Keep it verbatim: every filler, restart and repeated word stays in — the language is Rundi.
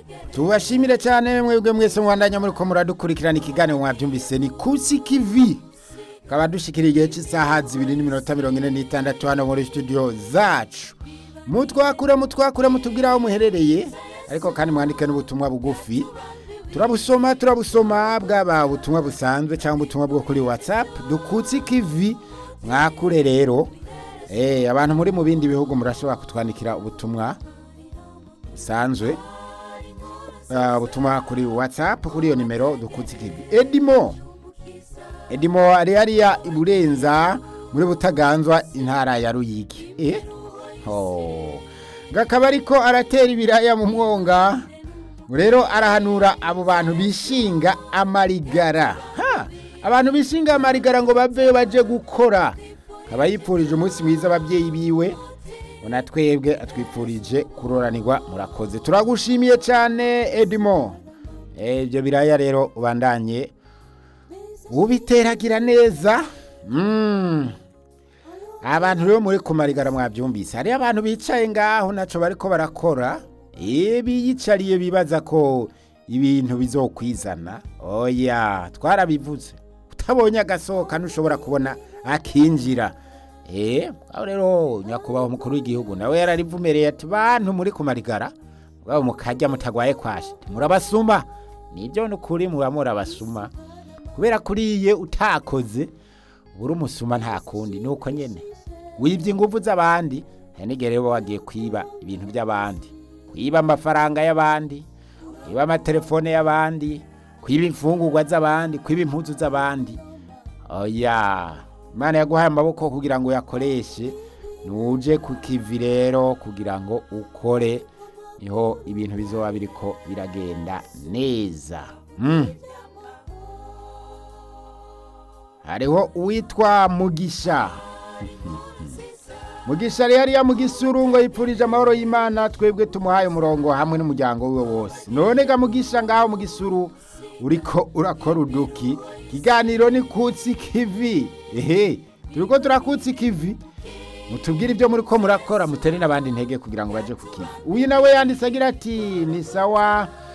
tubashimire cyane mwebwe mwese mwandanya muri ko muradukurikirana ikiganiro mwabyumvise ni Kusi Kivi kaba dushikiriye igihe cy'isaha zibiri n'iminota mirongo ine n'itandatu hano muri studio zacu. Mutwakure mutwakure mutubwira aho muherereye ariko kandi mwandike n'ubutumwa bugufi turabusoma turabusoma bwaba ubutumwa busanzwe cyangwa ubutumwa bwo kuri WhatsApp dukutsi kivi mwakure rero eh abantu muri mu bindi bihugu murashobora kutwandikira ubutumwa busanzwe uh, ubutumwa kuri WhatsApp kuri iyo nimero dukutsi kivi. Edimo Edimo ari hariya iburenza muri Butaganzwa intara ya Ruyigi eh oh gakaba ariko aratera ibiraya mu mwonga rero arahanura abo bantu bishinga amarigara ha abantu bishinga amarigara ngo bave baje gukora kaba yipfurije umunsi mwiza ababyeyi biwe ona twebwe atwipfurije kuroranirwa murakoze turagushimiye cyane Edimo ibyo biraya rero ubandanye ubiteragira neza mm. Abantu rero muri kumarigara mwabyumvise hari abantu bicaye ngaho naco bariko barakora ebi yicariye bibaza ko ibintu bizokwizana oya twarabivuze utabonye agasohoka ntushobora kubona akinjira eh aho rero nyakubaho mukuru w'igihugu nawe yararivumereye ati bantu muri kumarigara bwabo mukajya mutagwaye kwashi murabasuma nibyo nukuri muramura basuma kubera kuriye utakoze uri umusuma nta kundi nuko nyene wivye ingufu z'abandi henigere bo wagiye kwiba ibintu by'abandi kwiba amafaranga y'abandi kwiba amatelefone y'abandi kwiba imfungurwa z'abandi kwiba impuzu z'abandi oya Imana yaguhaye amaboko kugira ngo yakoreshe nuje ku kivi rero kugira ngo ukore niho ibintu bizoba biriko biragenda neza mm. Hariho uwitwa Mugisha Mugisha rero ya Mugisurungo yipfurije amahoro y'Imana twebwe tumuhaye umurongo hamwe n'umuryango wiwe wose none ga Mugisha ngaho mu Gisuru uriko urakora uduki kiganiro ni Kutsi Kivi ehe turiko turakutsi kivi mutubwire ibyo muri ko murakora mutere nabandi ntege kugira ngo baje ku kivi uyu nawe yanditse agira ati ni sawa